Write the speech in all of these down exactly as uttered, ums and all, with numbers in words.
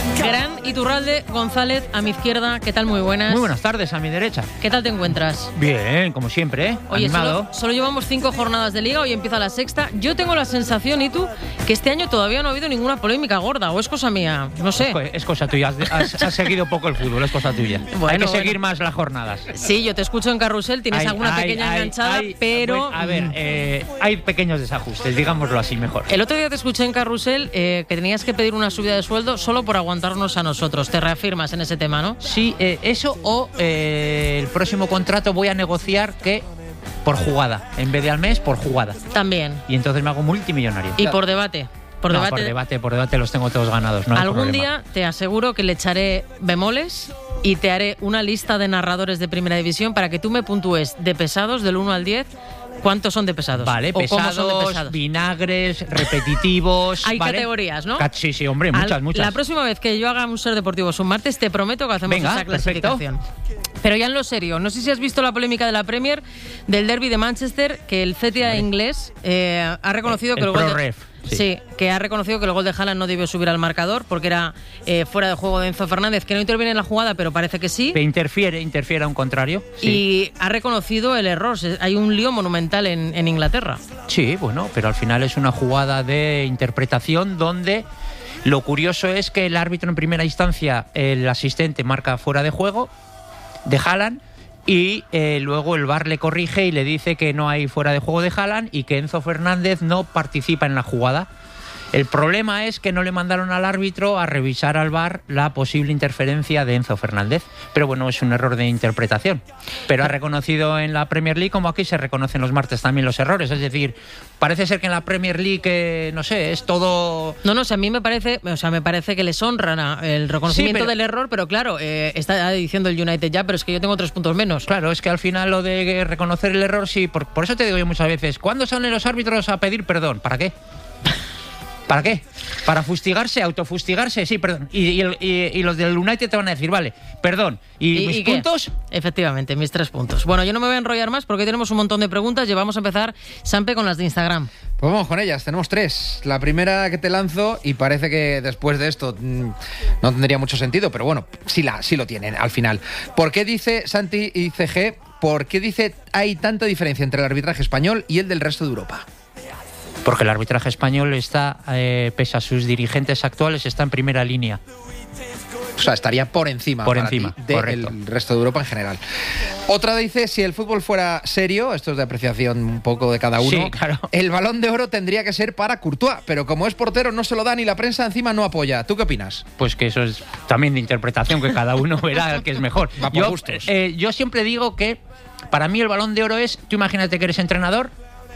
Gran Iturralde González a mi izquierda. ¿Qué tal? Muy buenas. Muy buenas tardes, a mi derecha. ¿Qué tal te encuentras? Bien, como siempre, ¿eh? Oye, animado. Solo, solo llevamos cinco jornadas de liga, hoy empieza la sexta. Yo tengo la sensación, ¿y tú? Que este año todavía no ha habido ninguna polémica gorda, o es cosa mía, no sé. Es, es cosa tuya, has, has, has seguido poco el fútbol, es cosa tuya. Bueno, hay que bueno. seguir más las jornadas. Sí, yo te escucho en Carrusel, tienes Hay- alguna hay- pequeña hay- enganchada, hay- pero... bueno, a ver, eh, hay pequeños desajustes, digámoslo así mejor. El otro día te escuché en Carrusel eh, que tenías que pedir una subida de sueldo solo por aguantarnos a nosotros. Te reafirmas en ese tema, ¿no? Sí, eh, eso o eh, el próximo contrato voy a negociar que por jugada, en vez de al mes, por jugada. También. Y entonces me hago multimillonario. Y por debate. Por No, debate. por debate, por debate los tengo todos ganados. No hay Algún problema. día te aseguro que le echaré bemoles y te haré una lista de narradores de Primera División para que tú me puntúes de pesados del uno al diez. ¿Cuántos son de pesados? Vale, ¿O cómo son de pesados, pesados? vinagres, repetitivos. Hay ¿vale? categorías, ¿no? Cat- Sí, sí, hombre, muchas, Al- muchas. La próxima vez que yo haga un Ser Deportivos un martes, te prometo que hacemos Venga, esa perfecto. clasificación. Pero ya en lo serio, no sé si has visto la polémica de la Premier del derby de Manchester, que el C T A inglés eh, ha reconocido El- que el, el gol de, ProRef, sí. sí. que ha reconocido que el gol de Haaland no debió subir al marcador porque era eh, fuera de juego de Enzo Fernández, que no interviene en la jugada, pero parece que sí. Que interfiere, interfiere a un contrario. Sí. Y ha reconocido el error. Se- Hay un lío monumental en, en Inglaterra. Sí, bueno, pero al final es una jugada de interpretación donde lo curioso es que el árbitro en primera instancia, el asistente marca fuera de juego de Haaland y eh, luego el V A R le corrige y le dice que no hay fuera de juego de Haaland y que Enzo Fernández no participa en la jugada. El problema es que no le mandaron al árbitro a revisar al V A R la posible interferencia de Enzo Fernández. Pero bueno, es un error de interpretación. Pero ha reconocido en la Premier League, como aquí se reconocen los martes también los errores. Es decir, parece ser que en la Premier League, eh, no sé, es todo... No, no, o sea, a mí me parece, o sea, me parece que les honran a- el reconocimiento Sí, pero- del error, pero claro, eh, está diciendo el United ya, pero es que yo tengo tres puntos menos. Claro, es que al final lo de reconocer el error, sí. Por, por eso te digo yo muchas veces, ¿cuándo salen los árbitros a pedir perdón? ¿Para qué? ¿Para qué? ¿Para fustigarse, autofustigarse? Sí, perdón. Y, y, el- y- y los del United te van a decir, vale, perdón. ¿Y, mis qué? puntos? Efectivamente, mis tres puntos. Bueno, yo no me voy a enrollar más porque hoy tenemos un montón de preguntas y vamos a empezar, Sampe, con las de Instagram. Pues vamos con ellas, tenemos tres. La primera que te lanzo, y parece que después de esto mm, no tendría mucho sentido, pero bueno, sí, la, sí lo tienen al final. ¿Por qué dice Santi y C G, por qué dice hay tanta diferencia entre el arbitraje español y el del resto de Europa? Porque el arbitraje español está, eh, pese a sus dirigentes actuales, está en primera línea. O sea, estaría por encima, Por para encima, ti, del correcto. resto de Europa en general. Otra dice, si el fútbol fuera serio, esto es de apreciación un poco de cada uno, Sí, claro. el Balón de Oro tendría que ser para Courtois, pero como es portero no se lo dan y la prensa encima no apoya. ¿Tú qué opinas? Pues que eso es también de interpretación, que cada uno verá el que es mejor. Va por yo, gustos. eh, yo siempre digo que para mí el Balón de Oro es, tú imagínate que eres entrenador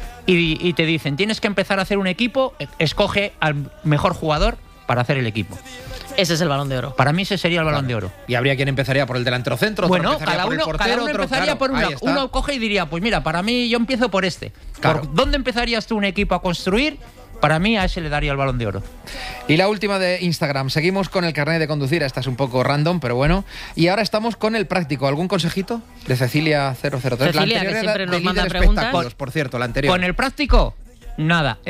y, y te dicen, tienes que empezar a hacer un equipo, escoge al mejor jugador para hacer el equipo. Ese es el Balón de Oro. Para mí ese sería el Balón de Oro. Y habría quien empezaría por el delantero centro, otro Bueno, empezaría cada por uno, el portero, cada uno otro, empezaría claro, por ahí una. está. Uno coge y diría, pues mira, para mí yo empiezo por este. Claro. ¿Por dónde empezarías tú un equipo a construir? Para mí a ese le daría el Balón de Oro. Y la última de Instagram. Seguimos con el carnet de conducir. Esta es un poco random, pero bueno. Y ahora estamos con el práctico. ¿Algún consejito? De Cecilia cero cero tres. Cecilia, la anterior que era siempre de nos manda líder preguntas. espectáculos, por cierto, la anterior. Con el práctico, nada.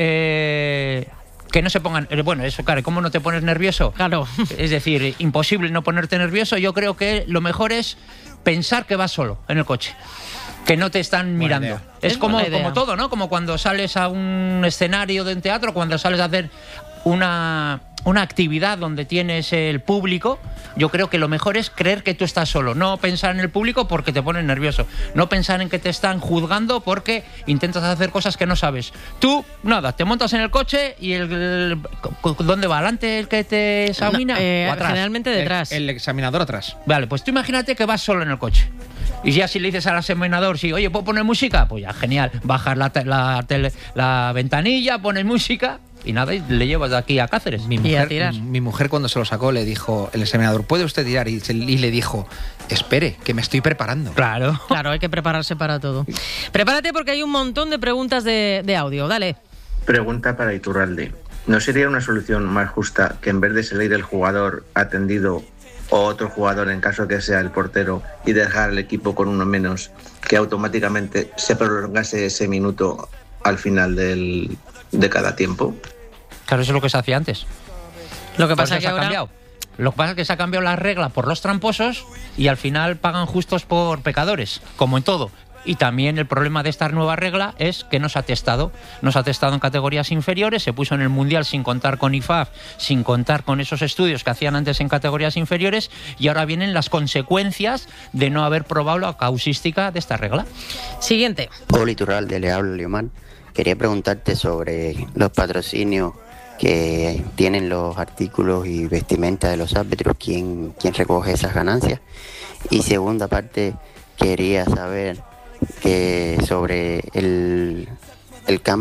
Eh, que no se pongan. eh, Bueno, eso, claro, ¿cómo no te pones nervioso? Claro. Es decir, imposible no ponerte nervioso. Yo creo que lo mejor es pensar que vas solo en el coche. Que no te están mirando. idea. Es, Es como, buena idea. como todo, ¿no? Como cuando sales a un escenario de un teatro, cuando sales a hacer una, una actividad donde tienes el público. Yo creo que lo mejor es creer que tú estás solo. No pensar en el público porque te pones nervioso. No pensar en que te están juzgando porque intentas hacer cosas que no sabes. Tú, nada, te montas en el coche y el, el- ¿dónde va? ¿Adelante el que te examina? No, eh, ¿O atrás? generalmente detrás. El, el examinador atrás. Vale, pues tú imagínate que vas solo en el coche. Y ya si le dices al examinador, sí, oye, ¿puedo poner música? Pues ya, genial. Bajas la, te- la, tele- la ventanilla, pones música y nada, y le llevas de aquí a Cáceres. Mi Y a mujer, tirar. mi mujer cuando se lo sacó le dijo, el examinador, ¿puede usted tirar? Y, se- y le dijo, espere, que me estoy preparando. Claro. Claro, hay que prepararse para todo. Prepárate porque hay un montón de preguntas de, de audio. Dale. Pregunta para Iturralde. ¿No sería una solución más justa que en vez de salir el jugador atendido o otro jugador en caso que sea el portero y dejar el equipo con uno menos, que automáticamente se prolongase ese minuto al final del, de cada tiempo? Claro, eso es lo que se hacía antes. Lo que Por pasa eso es que se ha ahora... cambiado. Lo que pasa es que se ha cambiado la regla por los tramposos y al final pagan justos por pecadores, como en todo. Y también el problema de esta nueva regla es que no se ha testado. No se ha testado en categorías inferiores, se puso en el Mundial sin contar con I F A F, sin contar con esos estudios que hacían antes en categorías inferiores, y ahora vienen las consecuencias de no haber probado la causística de esta regla. Siguiente. Hola Iturralde, le hablo Leomán. Quería preguntarte sobre los patrocinios que tienen los artículos y vestimenta de los árbitros, ¿quién, quién recoge esas ganancias? Y segunda parte, quería saber que sobre el, el cambio